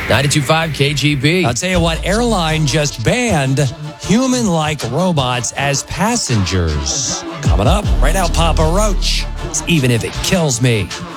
92.5 KGB. I'll tell you what, airline just banned human-like robots as passengers. Coming up, right now, Papa Roach. Even if it kills me.